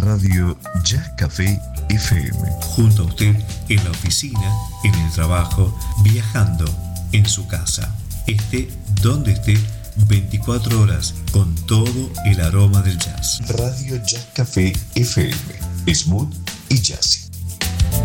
Radio Jazz Café FM. Junto a usted en la oficina, en el trabajo, viajando, en su casa. Esté donde esté, 24 horas con todo el aroma del jazz. Radio Jazz Café FM. Smooth y jazzy.